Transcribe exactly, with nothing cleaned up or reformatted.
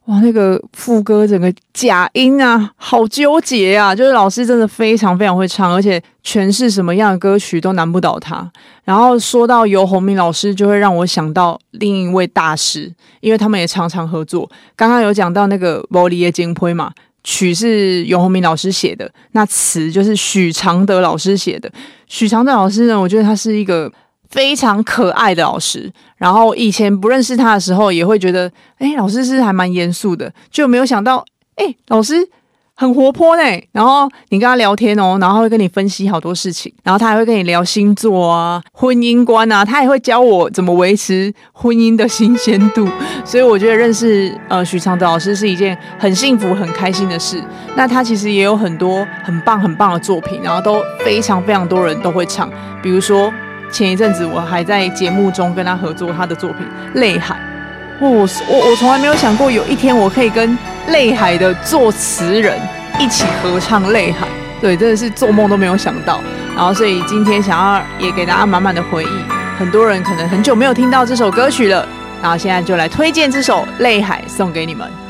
哇，那个副歌整个假音啊，好纠结啊！就是老师真的非常非常会唱，而且诠释什么样的歌曲都难不倒他。然后说到游鸿明老师，就会让我想到另一位大师，因为他们也常常合作。刚刚有讲到那个《无离的金杯》嘛，曲是游鸿明老师写的，那词就是许常德老师写的。许常德老师呢，我觉得他是一个非常可爱的老师，然后以前不认识他的时候，也会觉得，哎，老师是还蛮严肃的，就没有想到，哎，老师很活泼呢。然后你跟他聊天哦，然后会跟你分析好多事情，然后他还会跟你聊星座啊、婚姻观啊，他也会教我怎么维持婚姻的新鲜度。所以我觉得认识呃许常德老师是一件很幸福、很开心的事。那他其实也有很多很棒、很棒的作品，然后都非常非常多人都会唱，比如说。前一阵子我还在节目中跟他合作他的作品《泪海》，我我我从来没有想过有一天我可以跟《泪海》的作词人一起合唱《泪海》，对，真的是做梦都没有想到。然后所以今天想要也给大家满满的回忆，很多人可能很久没有听到这首歌曲了，然后现在就来推荐这首《泪海》送给你们。